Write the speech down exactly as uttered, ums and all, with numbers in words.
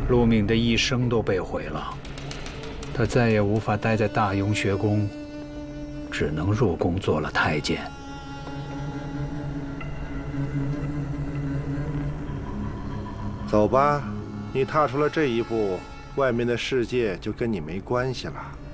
陆敏的一生都被毁了，他再也无法待在大雍学宫，只能入宫做了太监。 走吧，你踏出了这一步，外面的世界就跟你没关系了。